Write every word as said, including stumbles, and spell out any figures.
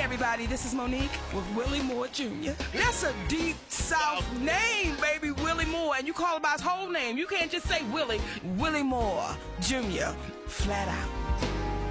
everybody, this is Monique with Willie Moore Junior That's a deep South name, baby, Willie Moore. And you call him by his whole name. You can't just say Willie. Willie Moore Junior Flat out.